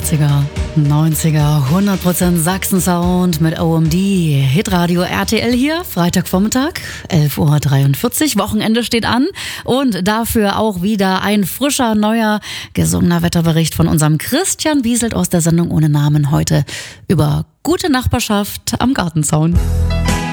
80er, 90er, 100% Sachsen-Sound mit OMD. Hitradio RTL hier, Freitagvormittag, 11.43 Uhr. Wochenende steht an und dafür auch wieder ein frischer, neuer, gesungener Wetterbericht von unserem Christian Wieselt aus der Sendung ohne Namen heute über gute Nachbarschaft am Gartenzaun.